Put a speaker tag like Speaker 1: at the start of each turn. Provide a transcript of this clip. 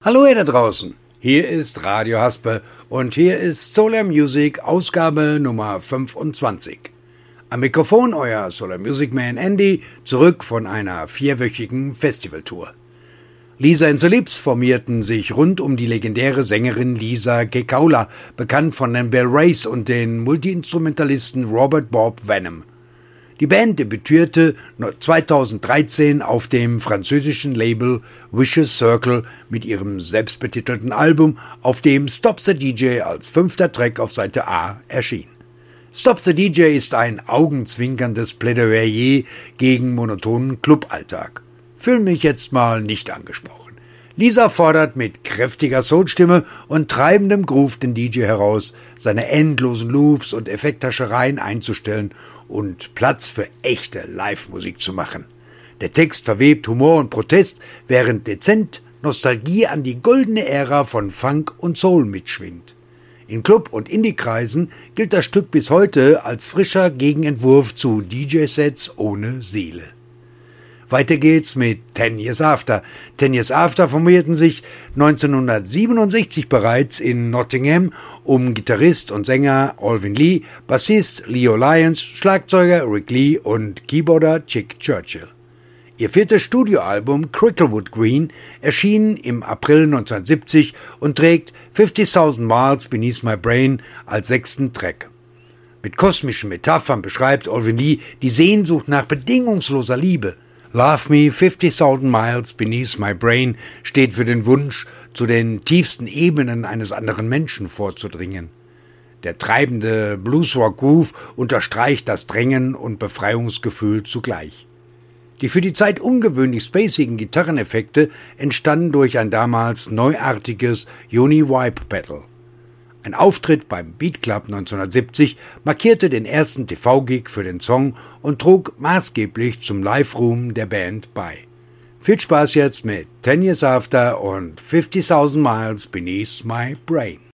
Speaker 1: Hallo ihr da draußen, hier ist Radio Haspe und hier ist Solar Music Ausgabe Nummer 25. Am Mikrofon euer Solar Music Man Andy, zurück von einer 4-wöchigen Festivaltour. Lisa and the Lips formierten sich rund um die legendäre Sängerin Lisa Kekaula, bekannt von den Bell Rays und den Multiinstrumentalisten Robert Bob Venom. Die Band debütierte 2013 auf dem französischen Label Vicious Circle mit ihrem selbstbetitelten Album, auf dem Stop the DJ als 5. Track auf Seite A erschien. Stop the DJ ist ein augenzwinkerndes Plädoyer gegen monotonen Cluballtag. Fühl mich jetzt mal nicht angesprochen. Lisa fordert mit kräftiger Soulstimme und treibendem Groove den DJ heraus, seine endlosen Loops und Effekthaschereien einzustellen und Platz für echte Live-Musik zu machen. Der Text verwebt Humor und Protest, während dezent Nostalgie an die goldene Ära von Funk und Soul mitschwingt. In Club- und Indie-Kreisen gilt das Stück bis heute als frischer Gegenentwurf zu DJ-Sets ohne Seele. Weiter geht's mit 10 Years After. 10 Years After formierten sich 1967 bereits in Nottingham um Gitarrist und Sänger Alvin Lee, Bassist Leo Lyons, Schlagzeuger Rick Lee und Keyboarder Chick Churchill. Ihr 4. Studioalbum Cricklewood Green erschien im April 1970 und trägt 50,000 Miles Beneath My Brain als 6. Track. Mit kosmischen Metaphern beschreibt Alvin Lee die Sehnsucht nach bedingungsloser Liebe. Love Me 50,000 Miles Beneath My Brain steht für den Wunsch, zu den tiefsten Ebenen eines anderen Menschen vorzudringen. Der treibende Bluesrock-Groove unterstreicht das Drängen und Befreiungsgefühl zugleich. Die für die Zeit ungewöhnlich spacigen Gitarreneffekte entstanden durch ein damals neuartiges Uni-Vibe-Pedal. Ein Auftritt beim Beat Club 1970 markierte den ersten TV-Gig für den Song und trug maßgeblich zum Live-Ruhm der Band bei. Viel Spaß jetzt mit 10 Years After und 50,000 Miles Beneath My Brain.